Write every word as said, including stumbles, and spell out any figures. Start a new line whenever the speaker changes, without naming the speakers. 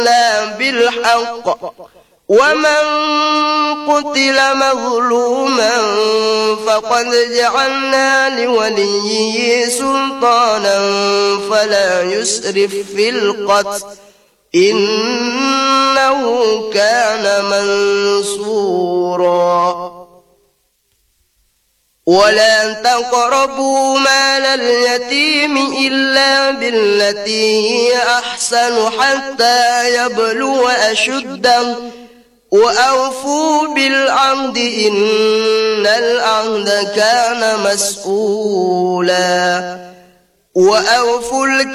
بالحق ومن قتل مظلوما فقد جعلنا لوليه سلطانا فلا يسرف في القتل إنه كان منصورا ولا تقربوا مال اليتيم إلا بالتي هي أحسن حتى يبلغ أشده وأوفوا بالعهد إن العهد كان مسؤولا وأوفوا